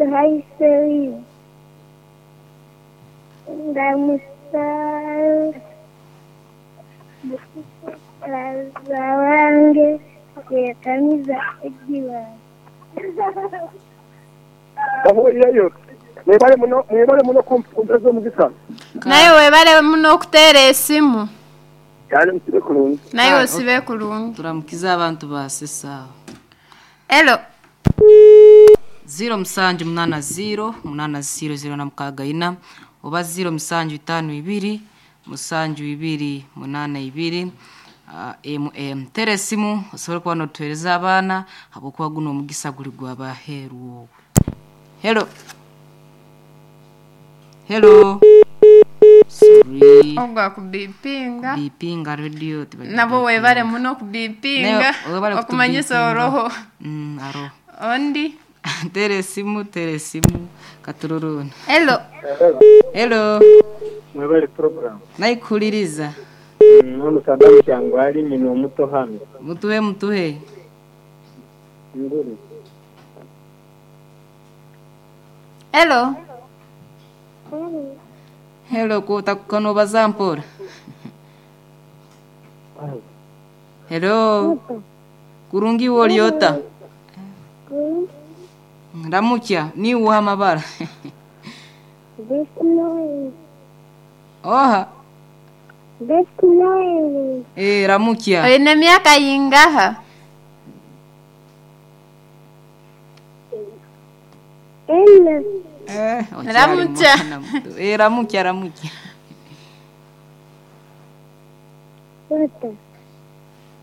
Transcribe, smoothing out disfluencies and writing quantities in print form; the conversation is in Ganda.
Haiseri. Ndamusal. Zawange. Yekamiza ejiwa. Yayo. Mwebale muno kumpezo mugisa. Naye webale muno okuteera esimu. Yale msibe kulungi. Naye osibe kulungi. Turamukiza abantu basesa. Hello. 0780800 namukagayina oba 075228282 teresimu osobole kuba notuhereza abaana abokuba guno omugisa guli gwabaheru. Hello. Hello. Sorry. Ogwa kubipinga. Bipinga radio. Nabo webale muno kubipinga. Okumanyisa oroho. Aro. Ondi. Teresimu katururuna. Hello. Mwebale program. Naikuliriza. Omusadamu kyangwali nyina omuto hano. Mutuhe. Nguru. Hello, kutakano bazampora. Hello. Kurungi woliota. Ramukia, ni uhamabara. Oha. Ramukia. Oine miaka yingaha? Ramukia. Ramukia. What?